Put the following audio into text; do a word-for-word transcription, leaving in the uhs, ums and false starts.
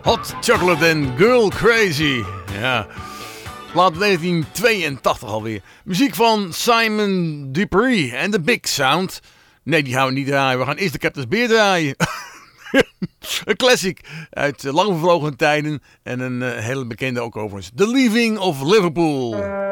Hot Chocolate en Girl Crazy. Ja, plaat negentien tweeëntachtig alweer. Muziek van Simon Dupree en The Big Sound. Nee, die gaan we niet draaien. We gaan eerst de Captain's Beer draaien. Een classic uit lang vervlogen tijden. En een uh, hele bekende ook overigens. The Leaving of Liverpool.